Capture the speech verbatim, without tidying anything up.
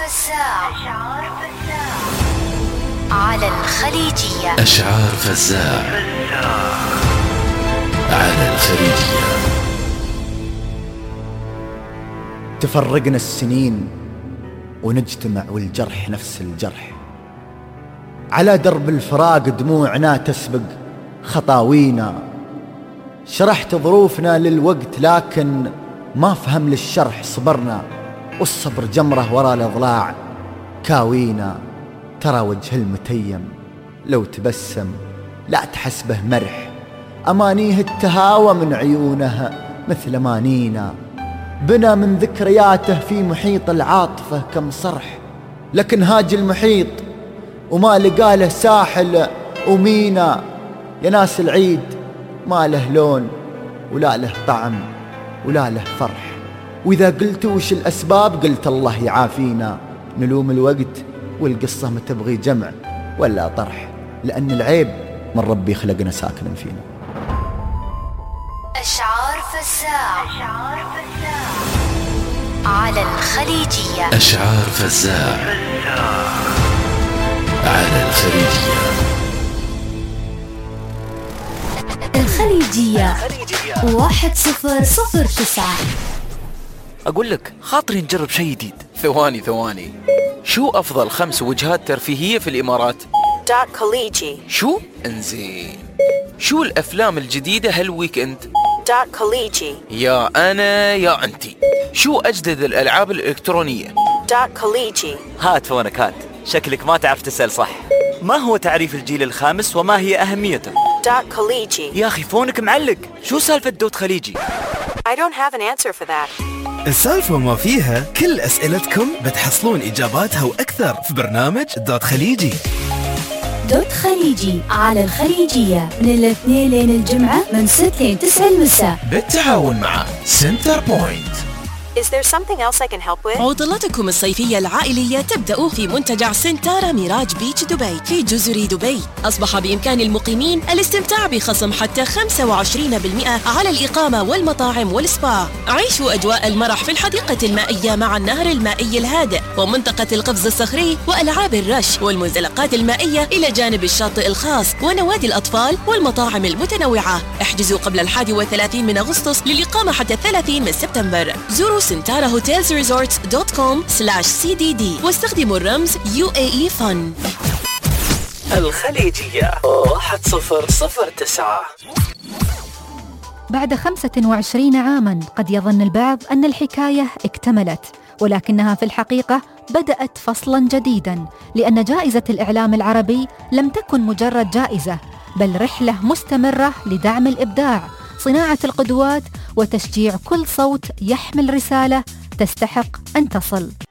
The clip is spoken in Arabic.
فزاع على الخليجية. أشعار فزاع على الخليجية. تفرقنا السنين ونجتمع والجرح نفس الجرح، على درب الفراق دموعنا تسبق خطاوينا. شرحت ظروفنا للوقت لكن ما فهم للشرح صبرنا، والصبر جمره ورا الأضلاع كاوينا. ترى وجه المتيم لو تبسم لا تحسبه مرح، أمانيه التهاوى من عيونه مثل أمانينا. بنى من ذكرياته في محيط العاطفة كم صرح، لكن هاج المحيط وما لقاله ساحل ومينا. يا ناس العيد ما له لون ولا له طعم ولا له فرح، وإذا قلت وش الأسباب قلت الله يعافينا. نلوم الوقت والقصة ما تبغي جمع ولا طرح، لأن العيب من ربي خلقنا ساكنا فينا. أشعار فزاع على الخليجية. أشعار فزاع على الخليجية. الخليجية واحد صفر صفر تسعة. أقول لك خاطري نجرب شيء جديد. ثواني ثواني، شو أفضل خمس وجهات ترفيهية في الإمارات؟ دوت خليجي. شو؟ انزين. شو الأفلام الجديدة هالويكند؟ دوت خليجي. يا أنا يا أنتي. شو أجدد الألعاب الإلكترونية؟ دوت خليجي. هات فونك هات، شكلك ما تعرف تسأل صح. ما هو تعريف الجيل الخامس وما هي أهميته؟ دوت خليجي. يا أخي فونك معلق، شو سالفة دوت خليجي؟ I don't have an answer for that. السالفة ما فيها كل أسئلتكم بتحصلون إجاباتها وأكثر في برنامج دوت خليجي. دوت خليجي على الخليجية من الاثنين لين الجمعة من ستة لين تسعة المساء بالتعاون مع سنتر بوينت. Is there something else I can help with? عطلتكم الصيفية العائلية تبدأ في منتجع سنتارا ميراج بيتش دبي في جزر دبي. أصبح بإمكان المقيمين الاستمتاع بخصم حتى خمسة وعشرين بالمئة على الإقامة والمطاعم والسبا. عيشوا أجواء المرح في الحديقة المائية مع النهر المائي الهادئ ومنطقة القفز الصخري وألعاب الرش والمنزلقات المائية إلى جانب الشاطئ الخاص ونوادي الأطفال والمطاعم المتنوعة. احجزوا قبل الحادي والثلاثين من أغسطس للإقامة حتى الثلاثين من سبتمبر. زوروا سنتارا هوتيلز ريزورتس دوت كوم سلاش سي دي دي واستخدموا الرمز يو اي اي فن. الخليجية واحد صفر صفر تسعة. بعد خمسة وعشرين عاماً قد يظن البعض أن الحكاية اكتملت، ولكنها في الحقيقة بدأت فصلاً جديداً، لأن جائزة الإعلام العربي لم تكن مجرد جائزة، بل رحلة مستمرة لدعم الإبداع، صناعة القدوات، وتشجيع كل صوت يحمل رسالة تستحق أن تصل.